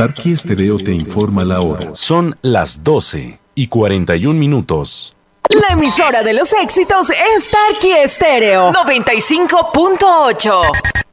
Tarqui Estéreo te informa la hora. Son las 12:41. La emisora de los éxitos es Tarqui Estéreo 95.8.